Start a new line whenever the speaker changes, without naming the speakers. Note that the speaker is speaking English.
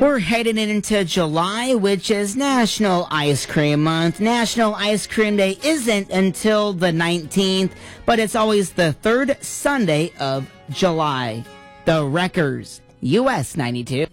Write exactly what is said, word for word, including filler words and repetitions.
We're heading into July, which is National Ice Cream Month. National Ice Cream Day isn't until the nineteenth, but it's always the third Sunday of July. The Wreckers, U S ninety-two.